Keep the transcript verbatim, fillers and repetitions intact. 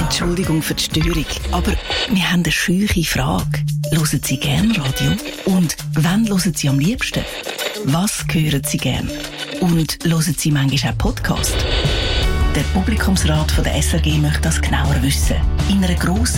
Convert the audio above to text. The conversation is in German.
Entschuldigung für die Störung, aber wir haben eine scheuche Frage. Hören Sie gerne Radio? Und wann hören Sie am liebsten? Was hören Sie gerne? Und hören Sie manchmal auch Podcast? Der Publikumsrat von der S R G möchte das genauer wissen. In einer grossen